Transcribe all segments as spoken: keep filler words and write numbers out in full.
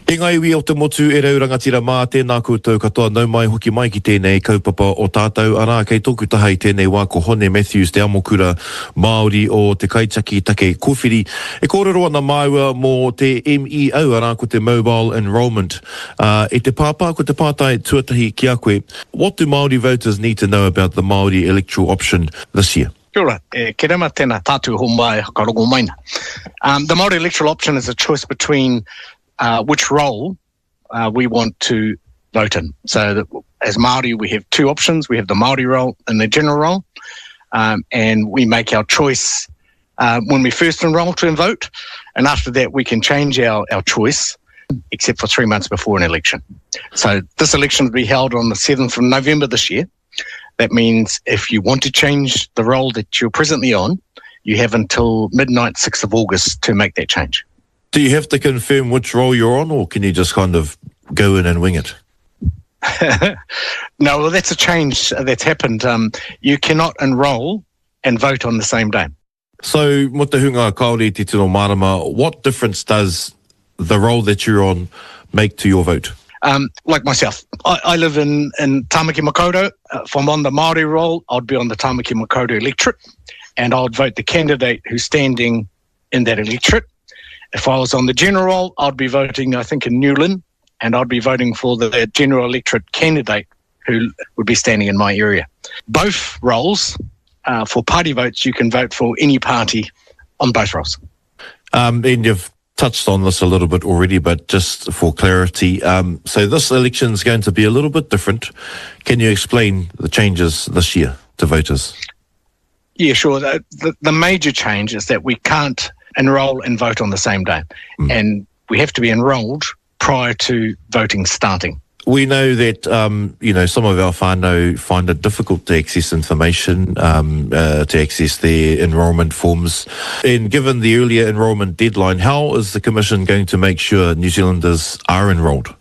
E ngai wi o te motu e rau rangatira mā tēnā koutou katoa nau mai hoki mai ki tēnei kaupapa o tātou arā kei tōku taha i tēnei wā ko Hone Matthews te amokura Māori o te Kaitaki Take Kōwhiri. E kōrero ana māua mō te M E O arā ko te Mobile Enrollment. Uh, e te pāpā ko te pātai tuatahi ki a koe. What do Māori voters need to know about the Māori electoral option this year? Kia ora, e ke rema tēnā tātou ho mai hakarongo maina. Um, the Māori electoral option is a choice between Uh, which role uh, we want to vote in. So that as Māori, we have two options. We have the Māori role and the general role. Um, and we make our choice uh, when we first enrol to vote. And after that, we can change our, our choice, except for three months before an election. So this election will be held on the seventh of November this year. That means if you want to change the role that you're presently on, you have until midnight, sixth of August to make that change. Do you have to confirm which role you're on, or can you just kind of go in and wing it? No, well, that's a change that's happened. Um, you cannot enrol and vote on the same day. So, mo te hunga Kāori te tino marama, what difference does the role that you're on make to your vote? Um, like myself, I, I live in, in Tāmaki Makaurau. Uh, if I'm on the Māori role, I'd be on the Tāmaki Makaurau electorate, and I'd vote the candidate who's standing in that electorate. If I was on the general role, I'd be voting, I think, in Newland, and I'd be voting for the general electorate candidate who would be standing in my area. Both roles, uh, for party votes, you can vote for any party on both roles. Um, and you've touched on this a little bit already, but just for clarity, um, so this election is going to be a little bit different. Can you explain the changes this year to voters? Yeah, sure. The, the, the major change is that we can't enrol and vote on the same day. Mm. And we have to be enrolled prior to voting starting. We know that, um, you know, some of our whānau find it difficult to access information, um, uh, to access their enrolment forms. And given the earlier enrolment deadline, how is the Commission going to make sure New Zealanders are enrolled?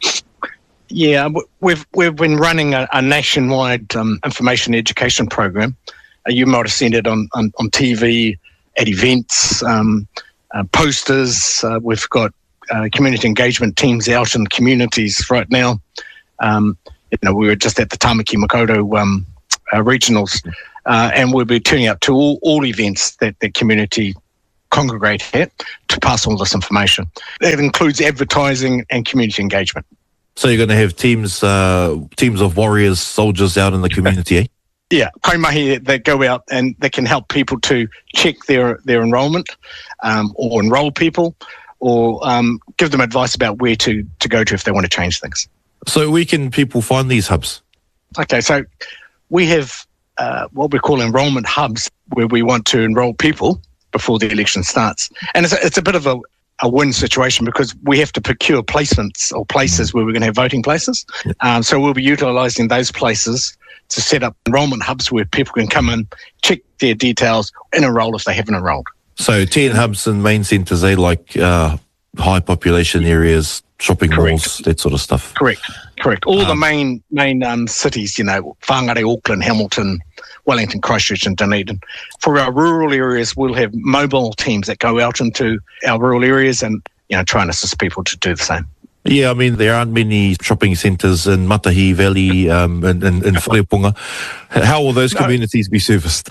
Yeah, we've we've been running a, a nationwide um, information education program. Uh, you might have seen it on, on, on T V, at events, um, uh, posters. Uh, we've got uh, community engagement teams out in communities right now. Um, you know, we were just at the Tāmaki Makaurau um, uh, regionals, uh, and we'll be turning up to all, all events that the community congregate at to pass all this information. That includes advertising and community engagement. So you're going to have teams, uh, teams of warriors, soldiers out in the community, eh? Yeah, kaimahi that go out and they can help people to check their, their enrolment um, or enrol people or um, give them advice about where to, to go to if they want to change things. So where can people find these hubs? Okay, so we have uh, what we call enrolment hubs where we want to enrol people before the election starts. And it's a, it's a bit of a, a win situation because we have to procure placements or places where we're going to have voting places. Yeah. Um, so we'll be utilising those places to set up enrolment hubs where people can come in, check their details, and enrol if they haven't enrolled. So ten hubs in main centres, eh, like uh, high population areas, shopping Correct. malls, that sort of stuff. Correct, correct. All um, the main main um, cities, you know, Whangarei, Auckland, Hamilton, Wellington, Christchurch and Dunedin. For our rural areas, we'll have mobile teams that go out into our rural areas and, you know, try and assist people to do the same. Yeah, I mean, there aren't many shopping centres in Matahi Valley um, and in, in, in Wharepunga. How will those communities no. be serviced?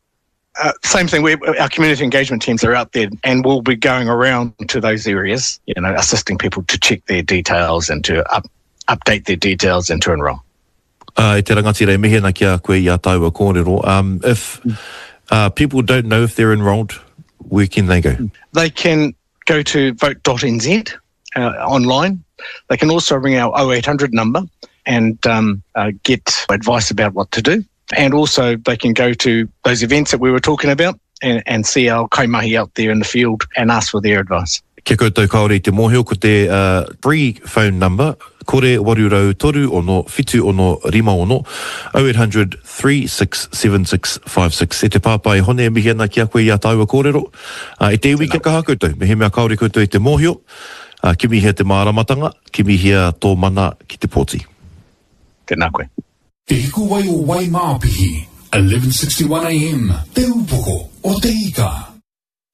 Uh, same thing. We, our community engagement teams are out there and we'll be going around to those areas, you know, assisting people to check their details and to up, update their details and to enrol. Uh, e te rangatira e mehena ki a koe i a taua kōrero. Um, if uh, people don't know if they're enrolled, where can they go? They can go to vote dot n z uh, online. They can also ring our oh eight hundred number and um, uh, get advice about what to do. And also they can go to those events that we were talking about and, and see our kaimahi out there in the field and ask for their advice. Kia koutou kaore te mōhio ko te uh, free phone number, kore warurau toru ono, fitu ono, rima ono, oh eight hundred, three six seven six five six. E te pāpai hone e mihi ana ki a koe i a taua kōrero. Uh, e te iwi kia kaha koutou, me he mea kaore koutou i te mōhio. Uh, ki mihia te māramatanga, ki mihia tō mana ki te pōti. Tēnā koe. Te hiku wai o Waimāpihi, eleven sixty-one a m, te upoko o te ika.